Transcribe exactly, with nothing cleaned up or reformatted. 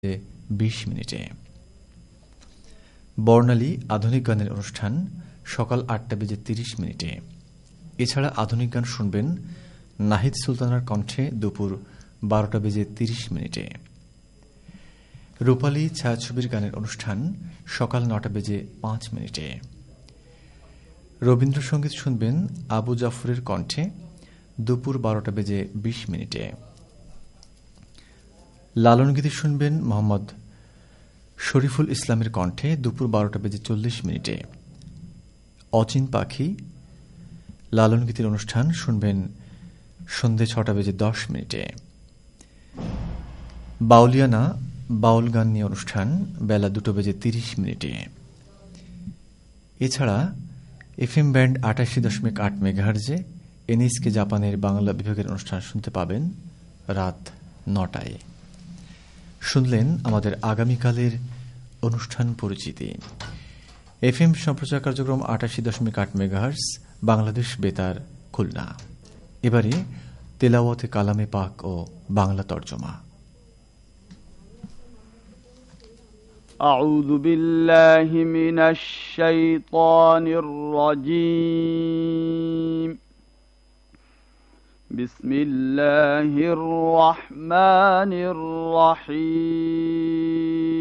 বিশ মিনিটে। বর্ণালী আধুনিক গানের অনুষ্ঠান সকাল আটটা বেজে তিরিশ মিনিটে। এছাড়া আধুনিক গান শুনবেন নাহিদ সুলতানার কণ্ঠে দুপুর বারোটা বেজে তিরিশ মিনিটে। রূপালী ছায়াছবির গানের অনুষ্ঠান সকাল নটা বেজে পাঁচ মিনিটে। রবীন্দ্রসঙ্গীত শুনবেন আবু জাফরের কণ্ঠে দুপুর বারোটা বেজে বিশ মিনিটে। লালনগীতি শুনবেন মোহাম্মদ শরীফুল ইসলামের কণ্ঠে দুপুর বারোটা বেজে চল্লিশ মিনিটে। অচিন পাখি লালনগীতির অনুষ্ঠান শুনবেন সন্ধে ছটা বেজে দশ মিনিটে। বাউলিয়ানা বাউল গান নিয়ে অনুষ্ঠান বেলা দুটো বেজে তিরিশ মিনিটে। এছাড়া এফ এম ব্যান্ড আটাশি দশমিক আট মেগাহার্জে এনএসকে জাপানের বাংলা বিভাগের অনুষ্ঠান শুনতে পাবেন রাত নটায়। শুনলেন আমাদের আগামীকালের অনুষ্ঠান পরিচিতি। এফ এম সম্প্রচার কার্যক্রম আটাশি দশমিক আট মেগাহার্জ, বাংলাদেশ বেতার, খুলনা। এবারে তেলাওয়াতে কালামে পাক ও বাংলা তর্জমা। أعوذ بالله من الشيطان الرجيم. بسم الله الرحمن الرحيم.